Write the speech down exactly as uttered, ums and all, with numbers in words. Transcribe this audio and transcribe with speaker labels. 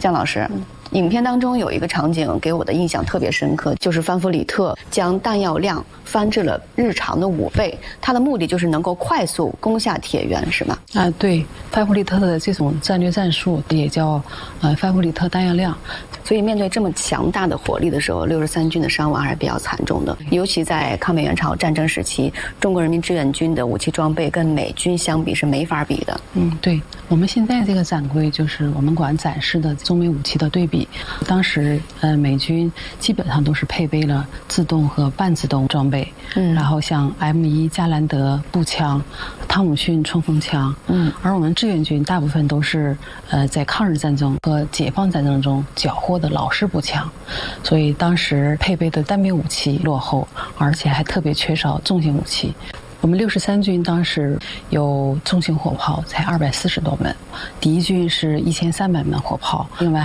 Speaker 1: 姜老师。嗯，影片当中有一个场景给我的印象特别深刻，就是范弗里特将弹药量翻至了日常的五倍，他的目的就是能够快速攻下铁原，是吗？
Speaker 2: 啊，对，范弗里特的这种战略战术也叫呃范弗里特弹药量。
Speaker 1: 所以面对这么强大的火力的时候，六十三军的伤亡还是比较惨重的。尤其在抗美援朝战争时期，中国人民志愿军的武器装备跟美军相比是没法比的。
Speaker 2: 嗯，对，我们现在这个展柜就是我们馆展示的中美武器的对比。当时呃美军基本上都是配备了自动和半自动装备，嗯，然后像 M 一 加兰德步枪、汤姆逊冲锋枪，嗯，而我们志愿军大部分都是呃在抗日战争和解放战争中缴获的老式步枪，所以当时配备的单兵武器落后，而且还特别缺少重型武器。我们六十三军当时有重型火炮才二百四十多门，敌军是一千三百门火炮，另外